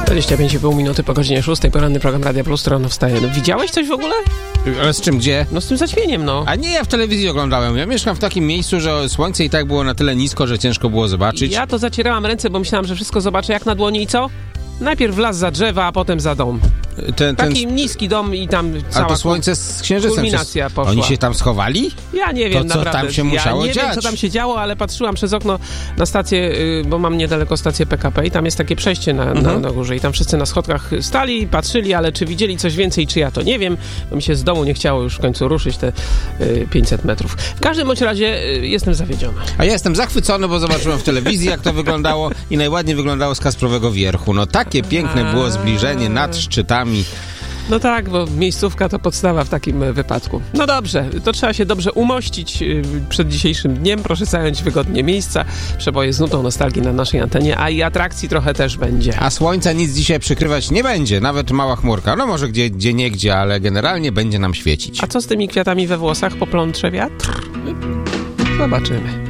25,5 minuty po godzinie 6, poranny program Radia Plus, rano wstaje. No, widziałeś coś w ogóle? Ale z czym, gdzie? No z tym zaćmieniem, no. A nie, ja w telewizji oglądałem. Ja mieszkam w takim miejscu, że słońce i tak było na tyle nisko, że ciężko było zobaczyć. Ja to zacierałam ręce, bo myślałam, że wszystko zobaczę jak na dłoni i co? Najpierw las za drzewa, a potem za dom. Taki niski dom i tam cała to słońce z księżycem. kulminacja poszła. Oni się tam schowali? Ja nie wiem, to, co naprawdę. tam się musiało nie dziać? wiem, co tam się działo, ale patrzyłam przez okno na stację, bo mam niedaleko stację PKP i tam jest takie przejście na górze i tam wszyscy na schodkach stali, patrzyli, ale czy widzieli coś więcej, czy ja to nie wiem, bo mi się z domu nie chciało już w końcu ruszyć te 500 metrów. W każdym bądź razie jestem zawiedziony. A ja jestem zachwycony, bo zobaczyłem w telewizji, jak to wyglądało i najładniej wyglądało z Kasprowego Wierchu. No takie piękne było zbliżenie nad szczytami. No tak, bo miejscówka to podstawa w takim wypadku. No dobrze, to trzeba się dobrze umościć przed dzisiejszym dniem. Proszę zająć wygodnie miejsca. Przeboje z nutą nostalgii na naszej antenie, a i atrakcji trochę też będzie. A słońca nic dzisiaj przykrywać nie będzie, nawet mała chmurka. No może gdzie-niegdzie, ale generalnie będzie nam świecić. A co z tymi kwiatami we włosach? Poplątrze wiatr? Zobaczymy.